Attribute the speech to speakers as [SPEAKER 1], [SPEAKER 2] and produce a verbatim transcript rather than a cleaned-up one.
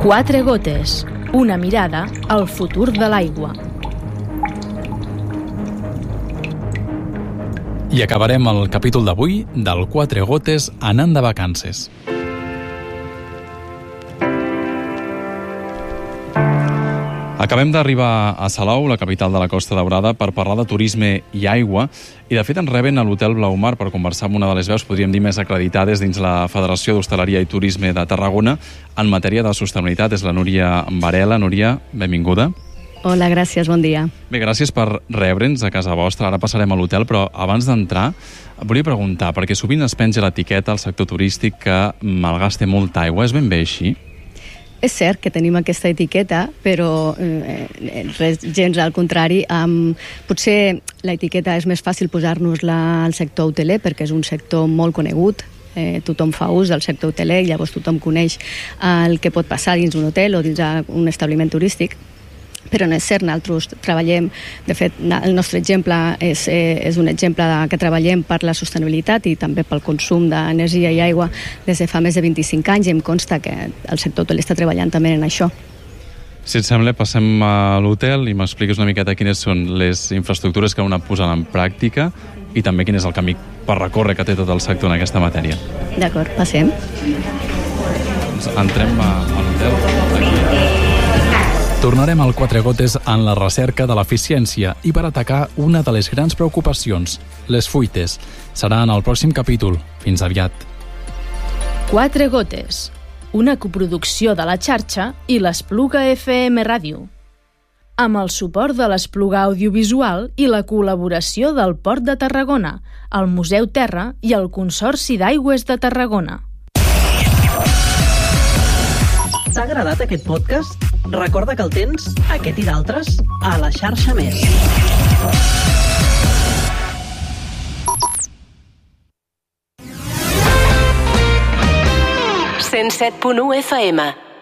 [SPEAKER 1] Quatre gotes, una mirada al futur de l'aigua.
[SPEAKER 2] I acabarem el capítol d'avui del Quatre gotes anant de vacances. Acabem d'arribar a Salou, la capital de la Costa Daurada, per parlar de turisme i aigua, i de fet ens reben a l'Hotel Blaumar per conversar amb una de les veus, podríem dir, més acreditades dins la Federació d'Hostaleria i Turisme de Tarragona en matèria de sostenibilitat. És la Núria Varela. Núria, benvinguda.
[SPEAKER 3] Hola, gràcies, bon dia.
[SPEAKER 2] Bé, gràcies per rebre'ns a casa vostra. Ara passarem a l'hotel, però abans d'entrar volia preguntar, perquè sovint es penja l'etiqueta al sector turístic que malgasta molta aigua. És ben bé així?
[SPEAKER 3] És cert que tenim aquesta etiqueta, però eh, res, gens al contrari. Um, potser l'etiqueta és més fàcil posar-nos-la al sector hoteler, perquè és un sector molt conegut. Eh, tothom fa ús del sector hoteler i llavors tothom coneix el que pot passar dins un hotel o dins un establiment turístic. Però no és cert, nosaltres treballem, de fet, el nostre exemple és, eh, és un exemple de, que treballem per la sostenibilitat i també pel consum d'energia i aigua des de fa més de vint-i-cinc anys, i em consta que el sector hoteler està treballant també en això.
[SPEAKER 2] Si et sembla, passem a l'hotel i m'expliques una miqueta quines són les infraestructures que heu anat posant en pràctica i també quin és el camí per recórrer que té tot el sector en aquesta matèria.
[SPEAKER 3] D'acord, passem.
[SPEAKER 2] Doncs entrem a, a l'hotel. Aquí. Tornarem al Quatre gotes en la recerca de l'eficiència i per atacar una de les grans preocupacions, les fuites. Serà en el pròxim capítol. Fins aviat.
[SPEAKER 1] Quatre gotes, una coproducció de la xarxa i l'Espluga F M Ràdio, amb el suport de l'Espluga Audiovisual i la col·laboració del Port de Tarragona, el Museu Terra i el Consorci d'Aigües de Tarragona.
[SPEAKER 4] T'ha agradat aquest podcast? Recorda que el tens, aquest i d'altres, a la xarxa Més.
[SPEAKER 5] cent set punt u F M